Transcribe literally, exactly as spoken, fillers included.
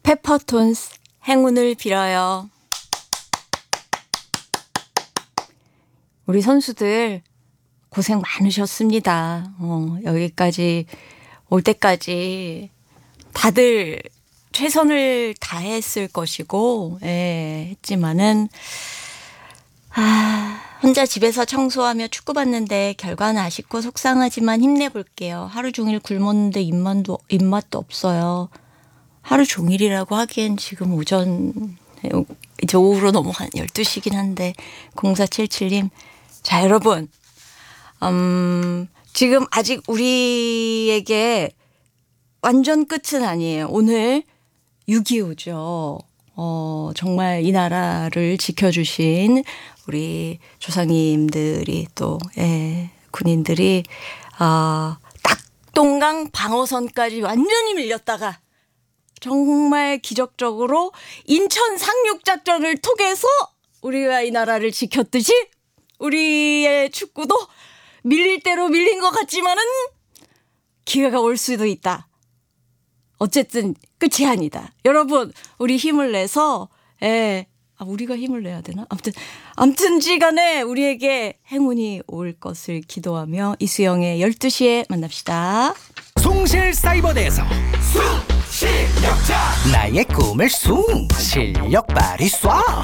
페퍼톤스 행운을 빌어요. 우리 선수들 고생 많으셨습니다. 어, 여기까지 올 때까지 다들 최선을 다했을 것이고, 예, 했지만은, 아, 혼자 집에서 청소하며 축구 봤는데 결과는 아쉽고 속상하지만 힘내볼게요. 하루 종일 굶었는데 입맛도, 입맛도 없어요. 하루 종일이라고 하기엔 지금 오전, 이제 오후로 넘어간 열두 시긴 한데, 공사칠칠님. 자, 여러분. 음, 지금 아직 우리에게 완전 끝은 아니에요. 오늘 육이오죠. 어, 정말 이 나라를 지켜주신 우리 조상님들이 또, 예, 군인들이, 아, 낙동강 방어선까지 완전히 밀렸다가 정말 기적적으로 인천 상륙작전을 통해서 우리가 이 나라를 지켰듯이 우리의 축구도 밀릴 대로 밀린 것 같지만은 기회가 올 수도 있다. 어쨌든 끝이 아니다. 여러분, 우리 힘을 내서, 예, 아, 우리가 힘을 내야 되나? 아무튼, 아무튼지간에 우리에게 행운이 올 것을 기도하며 이수영의 열두 시에 만납시다. 송실사이버대에서 수 실력자 나의 꿈을 숭 실력 발휘 쏴